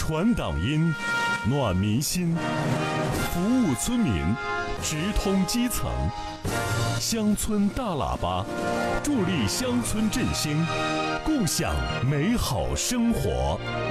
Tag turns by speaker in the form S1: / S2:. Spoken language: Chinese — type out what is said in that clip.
S1: 传党音，暖民心，服务村民，直通基层。乡村大喇叭，助力乡村振兴，共享美好生活。